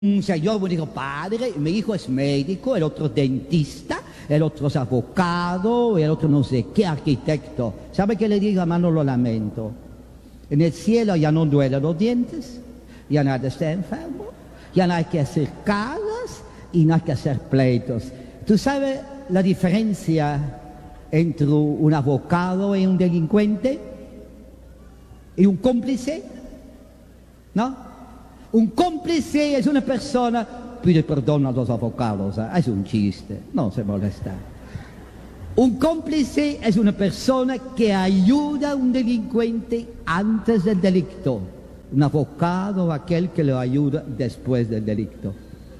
un señor me dijo, padre, mi hijo es médico, el otro dentista, el otro es abogado, el otro no sé qué, arquitecto. ¿Sabe qué le digo, hermano? Lo lamento. En el cielo ya no duelen los dientes, ya nadie está enfermo, ya no hay que hacer caras y no hay que hacer pleitos. ¿Tú sabes la diferencia entre un abogado y un delincuente? ¿Y un cómplice? ¿No? Un cómplice es una persona, pide perdón a los abogados, es un chiste, no se molesta. Un cómplice es una persona que ayuda a un delincuente antes del delito. Un abogado, aquel que lo ayuda después del delito.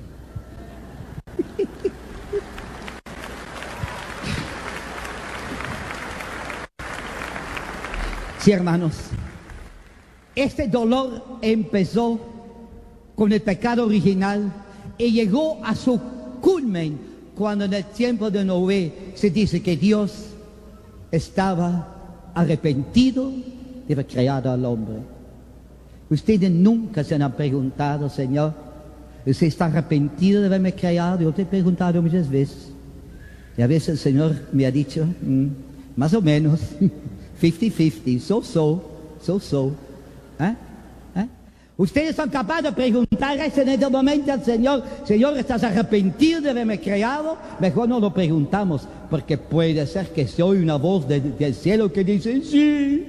Sí, hermanos, este dolor empezó con el pecado original y llegó a su culmen cuando en el tiempo de Noé se dice que Dios estaba arrepentido de haber creado al hombre. Ustedes nunca se han preguntado, Señor, ¿usted está arrepentido de haberme creado? Yo te he preguntado muchas veces. Y a veces el Señor me ha dicho, más o menos, 50-50, so. Ustedes son capaces de preguntar en este momento al Señor, Señor, ¿estás arrepentido de haberme creado? Mejor no lo preguntamos, porque puede ser que soy una voz del cielo que dice, sí.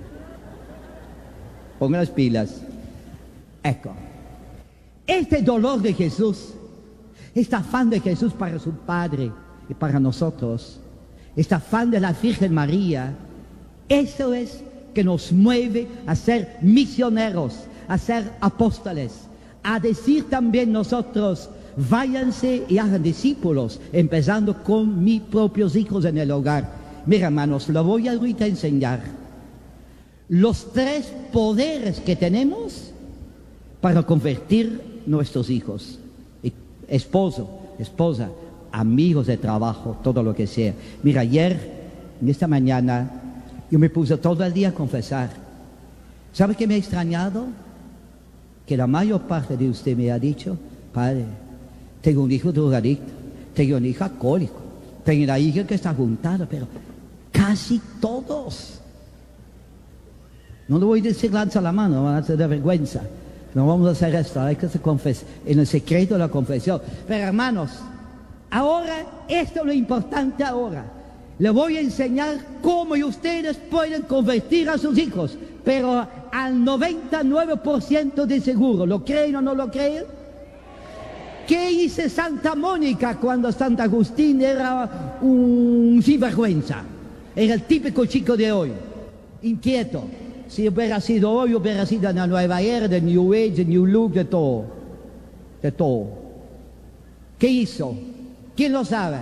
Pongan las pilas. Ecco, este dolor de Jesús, este afán de Jesús para su Padre y para nosotros, este afán de la Virgen María, eso es que nos mueve a ser misioneros, a ser apóstoles, a decir también nosotros, váyanse y hagan discípulos, empezando con mis propios hijos en el hogar. Mira, hermanos, lo voy ahorita a enseñar. Los 3 poderes que tenemos para convertir nuestros hijos, esposo, esposa, amigos de trabajo, todo lo que sea. Mira, ayer, en esta mañana, yo me puse todo el día a confesar. ¿Sabe qué me ha extrañado? Que la mayor parte de usted me ha dicho, padre, tengo un hijo drogadicto, tengo un hijo alcohólico, tengo una hija que está juntada, pero casi todos. No le voy a decir lanza la mano, van a hacer de vergüenza. No vamos a hacer esto, hay que se confesar en el secreto de la confesión. Pero hermanos, ahora, esto es lo importante ahora. Le voy a enseñar cómo ustedes pueden convertir a sus hijos, pero al 99% de seguro. ¿Lo creen o no lo creen? ¿Qué hizo Santa Mónica cuando Santo Agustín era un sinvergüenza? Era el típico chico de hoy, inquieto. Si hubiera sido hoy, hubiera sido en la nueva era, del New Age, del New Look, de todo. De todo. ¿Qué hizo? ¿Quién lo sabe?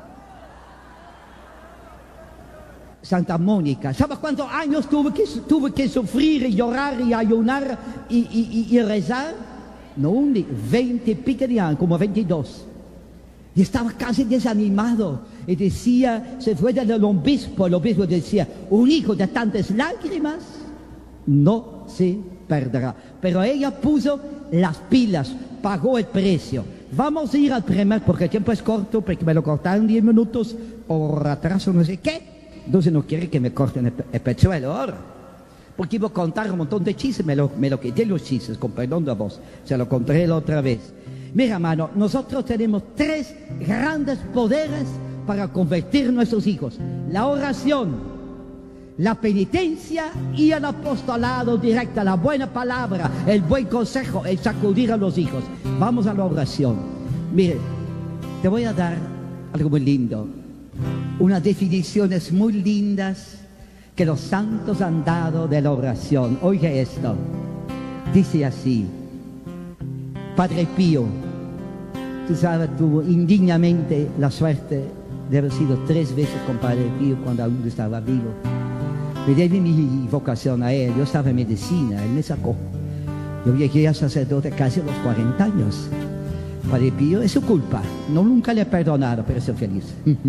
Santa Mónica. ¿Sabe cuántos años tuve que sufrir y llorar y ayunar y rezar? No, 20 y pico de años, como 22. Y estaba casi desanimado. Y decía, se fue del obispo, el obispo decía, un hijo de tantas lágrimas no se perderá. Pero ella puso las pilas, pagó el precio. Vamos a ir al primer, porque el tiempo es corto, porque me lo cortaron 10 minutos por atraso, no sé qué. Entonces no quiere que me corten el pechuelo ahora. Porque iba a contar un montón de chistes, me lo quité los chistes, con perdón de vos. Se lo conté la otra vez. Mira, hermano, nosotros tenemos 3 grandes poderes para convertir nuestros hijos. La oración, la penitencia y el apostolado directo, la buena palabra, el buen consejo, el sacudir a los hijos. Vamos a la oración. Mire, te voy a dar algo muy lindo. Unas definiciones muy lindas que los santos han dado de la oración. Oiga esto. Dice así. Padre Pío, tú sabes, tuvo indignamente la suerte de haber sido 3 veces con Padre Pío cuando aún estaba vivo. Me debe mi vocación a él. Yo estaba en medicina, él me sacó. Yo llegué a sacerdote casi a los 40 años. Padre Pío, es su culpa. No, nunca le he perdonado, pero soy feliz.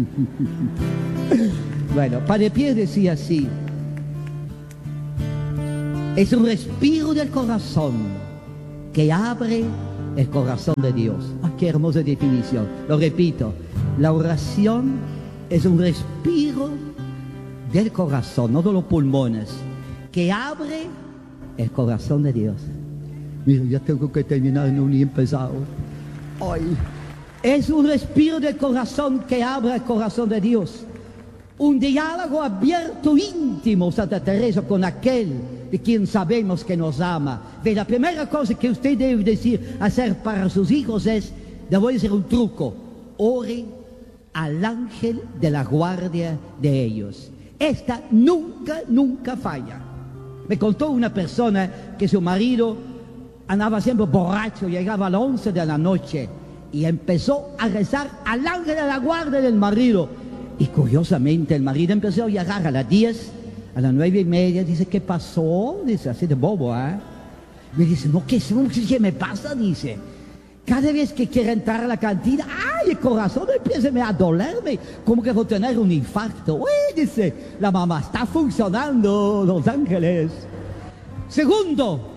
Bueno, Padre Pío decía así. Es un respiro del corazón que abre el corazón de Dios. Ah, qué hermosa definición. Lo repito, la oración es un respiro del corazón, no de los pulmones, que abre el corazón de Dios. Mira, ya tengo que terminar, no ni he empezado. Ay. Es un respiro del corazón que abre el corazón de Dios. Un diálogo abierto, íntimo, Santa Teresa, con aquel de quien sabemos que nos ama. Ve, la primera cosa que usted debe hacer para sus hijos es, le voy a decir un truco: ore al ángel de la guardia de ellos. Esta nunca falla. Me contó una persona que su marido andaba siempre borracho, llegaba a las 11 de la noche y empezó a rezar al ángel de la guardia del marido. Y curiosamente el marido empezó a llegar a las 10, a las 9:30, dice, ¿qué pasó? Dice, así de bobo, ¿eh? Me dice, no, ¿qué me pasa? Dice, cada vez que quiero entrar a la cantina, ¡ay! El corazón empieza a dolerme, como que voy a tener un infarto. Uy, dice, la mamá, está funcionando, los ángeles. Segundo,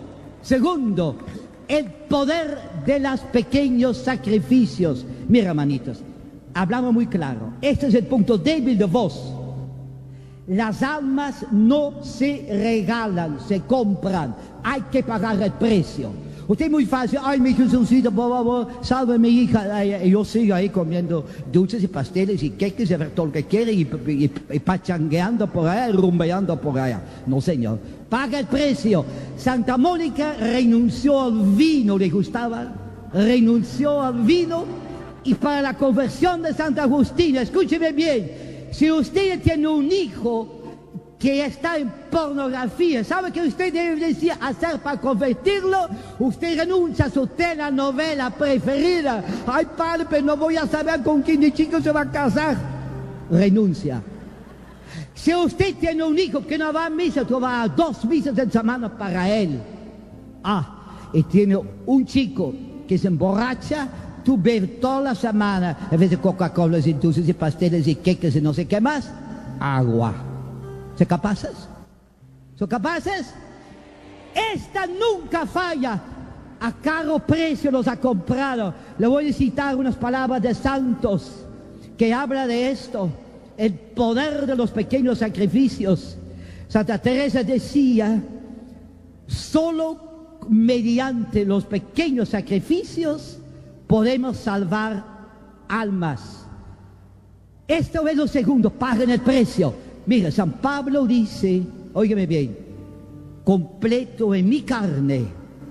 el poder de los pequeños sacrificios. Mira, hermanitos, hablamos muy claro. Este es el punto débil de vos. Las almas no se regalan, se compran. Hay que pagar el precio. Usted es muy fácil, ay, mi Jesucito, salve mi hija. Y yo sigo ahí comiendo dulces y pasteles y queques y ver todo lo que quiere y pachangueando por allá, rumbeando por allá. No, señor, paga el precio. Santa Mónica renunció al vino, le gustaba, renunció al vino, y para la conversión de Santa Agustina, escúcheme bien, si usted tiene un hijo que está en pornografía, ¿sabe qué usted debe hacer para convertirlo? Usted renuncia a su telenovela preferida. Ay, padre, pero no voy a saber con quién de chico se va a casar. Renuncia. Si usted tiene un hijo que no va a misa, tú vas a 2 misas en semana para él. Y tiene un chico que se emborracha, tú bebes toda la semana, en vez de Coca-Cola y dulces y pasteles y queques y no sé qué más, agua. ¿Son capaces? ¿Son capaces? Esta nunca falla. A caro precio los ha comprado. Le voy a citar unas palabras de santos que habla de esto. El poder de los pequeños sacrificios. Santa Teresa decía, solo mediante los pequeños sacrificios podemos salvar almas. Esto es lo segundo, paguen el precio. Mira, San Pablo dice, óigame bien, completo en mi carne,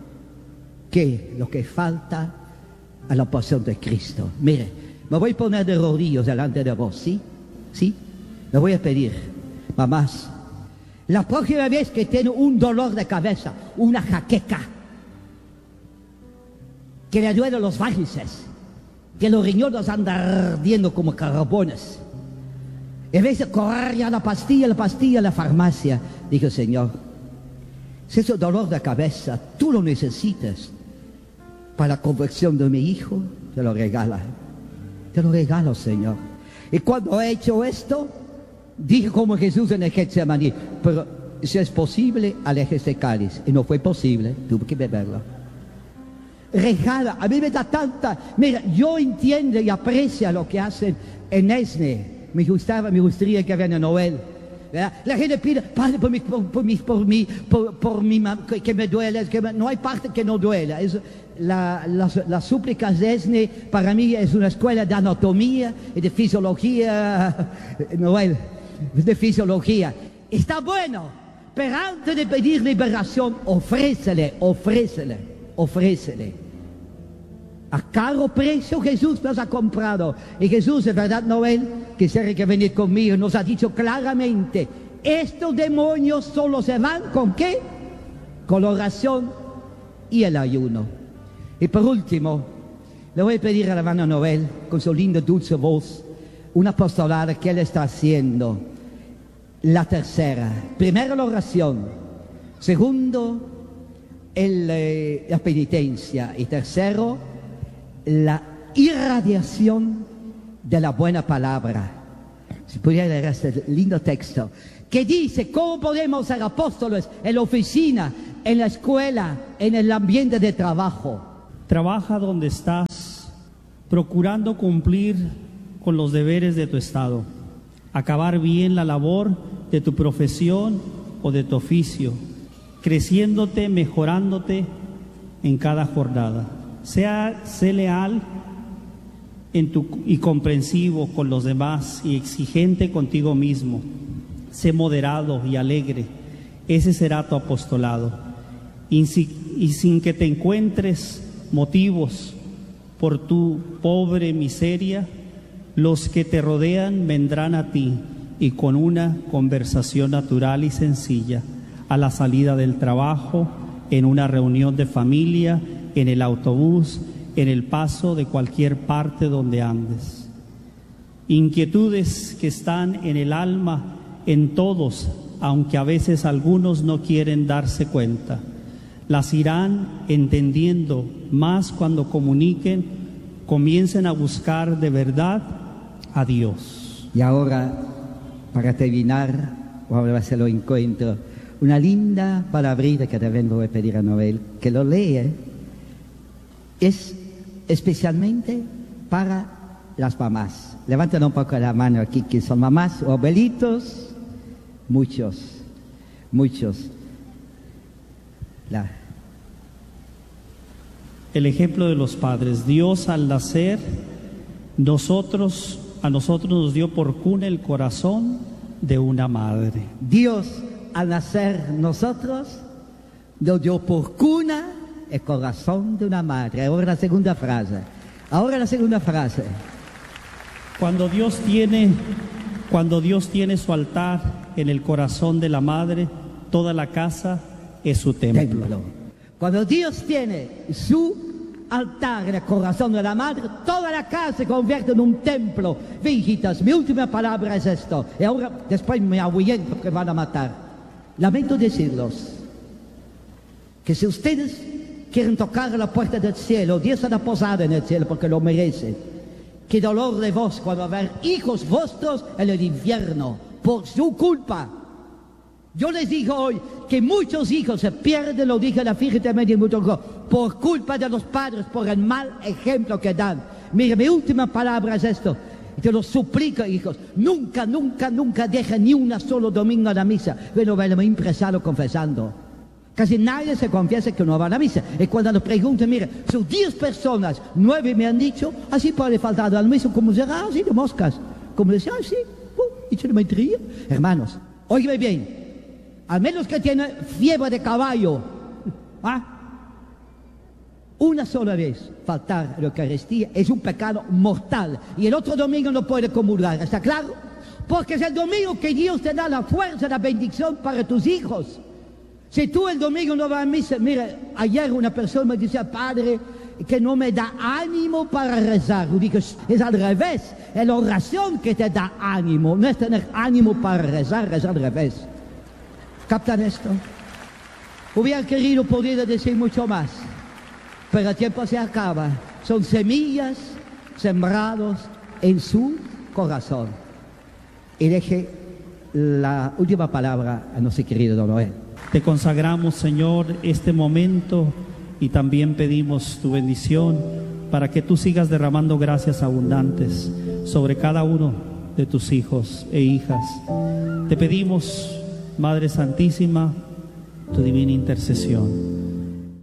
que lo que falta a la pasión de Cristo. Mire, me voy a poner de rodillas delante de vos, ¿sí? ¿Sí? Le voy a pedir, mamás, la próxima vez que tiene un dolor de cabeza, una jaqueca, que le duelen los varices, que los riñones andan ardiendo como carbones, en vez de correr a la pastilla, a la farmacia, dijo, Señor, si ese dolor de cabeza tú lo necesitas para la conversión de mi hijo, te lo regala. Te lo regalo, Señor. Y cuando he hecho esto, dije como Jesús en el Getsemaní, pero si es posible, aleje este cáliz. Y no fue posible, tuve que beberlo. Regala, a mí me da tanta. Mira, yo entiendo y aprecio lo que hacen en Esne. Me gustaría que había en Noel. ¿Verdad? La gente pide, padre, por mi que me duele, no hay parte que no duela. Las súplicas de Esne para mí es una escuela de anatomía y de fisiología, Noel, de fisiología. Está bueno, pero antes de pedir liberación, ofrécele. A caro precio Jesús nos ha comprado. Y Jesús, es verdad, Noel, que tiene que venir conmigo, nos ha dicho claramente, estos demonios solo se van ¿con qué? Con la oración y el ayuno. Y por último, le voy a pedir a la hermana Noel, con su linda dulce voz, una apostolada que él está haciendo. La tercera, primero la oración, segundo la penitencia, y tercero la irradiación de la buena palabra. Si pudiera leer este lindo texto que dice cómo podemos ser apóstoles en la oficina, en la escuela, en el ambiente de trabajo. Trabaja donde estás, procurando cumplir con los deberes de tu estado, acabar bien la labor de tu profesión o de tu oficio, creciéndote, mejorándote en cada jornada. Sé leal y comprensivo con los demás y exigente contigo mismo. Sé moderado y alegre. Ese será tu apostolado. Y sin que te encuentres motivos por tu pobre miseria, los que te rodean vendrán a ti y con una conversación natural y sencilla, a la salida del trabajo, en una reunión de familia, en el autobús, en el paso de cualquier parte donde andes. Inquietudes que están en el alma en todos, aunque a veces algunos no quieren darse cuenta. Las irán entendiendo más cuando comiencen a buscar de verdad a Dios. Y ahora, para terminar, vamos a hacer lo encuentro, una linda palabrita que te vengo a pedir a Noel, que lo lee. Es especialmente para las mamás. Levanten un poco la mano aquí, que son mamás o abuelitos. Muchos. El ejemplo de los padres. Dios al nacer, a nosotros nos dio por cuna el corazón de una madre. Dios al nacer nosotros nos dio por cuna el corazón de una madre. Ahora la segunda frase. Cuando Dios tiene su altar en el corazón de la madre, toda la casa es su templo. Cuando Dios tiene su altar en el corazón de la madre, toda la casa se convierte en un templo. Hijitas, mi última palabra es esto. Y ahora, después me ahuyento porque van a matar. Lamento decirlos que si ustedes quieren tocar la puerta del cielo, Dios será posada en el cielo porque lo merece. Qué dolor de vos cuando haber hijos vuestros en el infierno por su culpa. Yo les digo hoy que muchos hijos se pierden, lo dije a la Virgen también por culpa de los padres, por el mal ejemplo que dan. Mira, mi última palabra es esto. Y te lo suplico, hijos, nunca dejen ni un solo domingo a la misa. Bueno, me impresado confesando. Casi nadie se confiesa que no va a la misa. Y cuando nos preguntan, mira, son 10 personas, 9 me han dicho, así puede faltar a la misa, como será, así de moscas. Como decía, sí, y se me intriga. Hermanos, óigame bien, al menos que tiene fiebre de caballo, una sola vez faltar a la Eucaristía es un pecado mortal. Y el otro domingo no puede comulgar, ¿está claro? Porque es el domingo que Dios te da la fuerza, la bendición para tus hijos. Si tú el domingo no vas a misa, mira, ayer una persona me decía, padre, que no me da ánimo para rezar. Yo digo, es al revés, es la oración que te da ánimo, no es tener ánimo para rezar, es al revés. ¿Captan esto? Hubiera querido poder decir mucho más, pero el tiempo se acaba. Son semillas sembrados en su corazón. Y deje la última palabra a nuestro querido don Noel. Te consagramos, Señor, este momento y también pedimos tu bendición para que tú sigas derramando gracias abundantes sobre cada uno de tus hijos e hijas. Te pedimos, Madre Santísima, tu divina intercesión.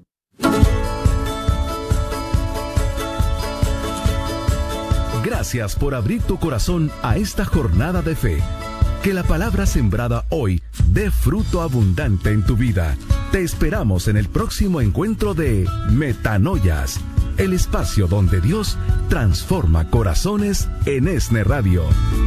Gracias por abrir tu corazón a esta jornada de fe. Que la palabra sembrada hoy dé fruto abundante en tu vida. Te esperamos en el próximo encuentro de Metanoias, el espacio donde Dios transforma corazones en ESNE Radio.